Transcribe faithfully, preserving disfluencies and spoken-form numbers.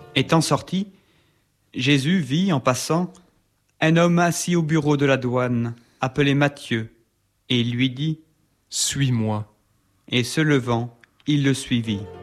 Étant sorti, Jésus vit, en passant, un homme assis au bureau de la douane, appelé Matthieu, et il lui dit : « Suis-moi. » Et se levant, il le suivit.